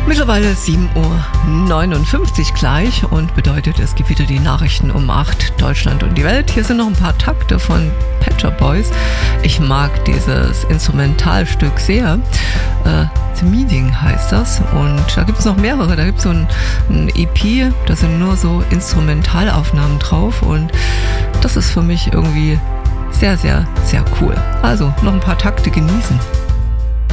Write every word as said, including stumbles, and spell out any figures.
Mittlerweile sieben Uhr neunundfünfzig gleich und bedeutet, es gibt wieder die Nachrichten um acht, Deutschland und die Welt. Hier sind noch ein paar Takte von Pet Shop Boys. Ich mag dieses Instrumentalstück sehr. Äh, The Meeting heißt das und da gibt es noch mehrere. Da gibt es so ein, ein E P, da sind nur so Instrumentalaufnahmen drauf und das ist für mich irgendwie sehr, sehr, sehr cool. Also noch ein paar Takte genießen.